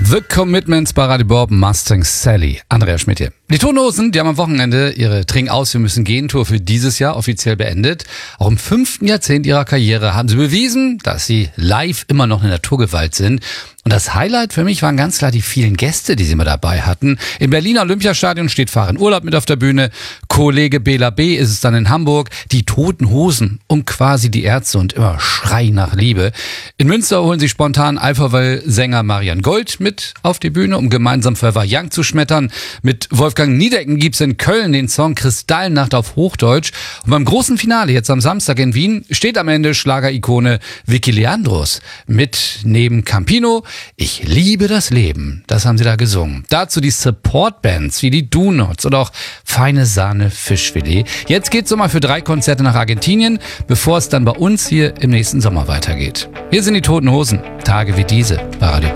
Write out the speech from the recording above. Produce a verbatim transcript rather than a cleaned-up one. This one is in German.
The Commitments bei Radio Bob, Mustang Sally. Andrea Schmidt hier. Die Toten Hosen, die haben am Wochenende ihre Trink aus, wir müssen gehen Tour für dieses Jahr offiziell beendet. Auch im fünften Jahrzehnt ihrer Karriere haben sie bewiesen, dass sie live immer noch eine Naturgewalt sind. Und das Highlight für mich waren ganz klar die vielen Gäste, die sie immer dabei hatten. Im Berliner Olympiastadion steht Farin Urlaub mit auf der Bühne. Kollege Bela B. ist es dann in Hamburg. Die Toten Hosen und quasi die Ärzte und immer Schrei nach Liebe. In Münster holen sie spontan Alphaville-Sänger Marian Gold mit auf die Bühne, um gemeinsam Forever Young zu schmettern. Mit Wolfgang Niedecken gibt's in Köln den Song Kristallnacht auf Hochdeutsch. Und beim großen Finale jetzt am Samstag in Wien steht am Ende Schlagerikone Vicky Leandros mit neben Campino. Ich liebe das Leben. Das haben sie da gesungen. Dazu die Support-Bands wie die Do-Nots oder auch Feine Sahne Fischfilet. Jetzt geht's nochmal für drei Konzerte nach Argentinien, bevor es dann bei uns hier im nächsten Sommer weitergeht. Hier sind die Toten Hosen. Tage wie diese bei Radio